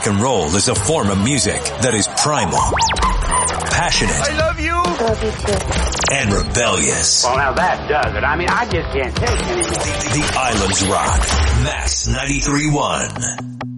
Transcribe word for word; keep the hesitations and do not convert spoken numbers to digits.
rock and roll is a form of music that is primal, passionate. I love you. Love you too. And rebellious. Well, now that does it. I mean, I just can't take it anymore. The, the Islands Rock. Max ninety-three point one.